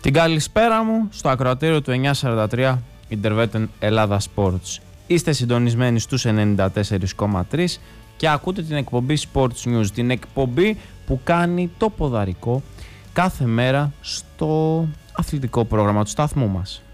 Την καλησπέρα μου στο ακροατήριο του 943 Intervetten Ελλάδα Sports. Είστε συντονισμένοι στους 94,3 και ακούτε την εκπομπή Sports News, την εκπομπή που κάνει το ποδαρικό κάθε μέρα στο αθλητικό πρόγραμμα του σταθμού μας.